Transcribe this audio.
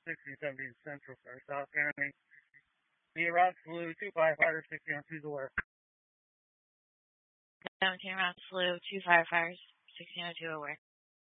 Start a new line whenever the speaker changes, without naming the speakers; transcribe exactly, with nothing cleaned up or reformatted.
sixteen seventeen Central Star, South County. Be Ross Blue, two firefighters, sixteen oh two's aware.
seventeen Ross Blue, two firefighters, sixteen oh two aware.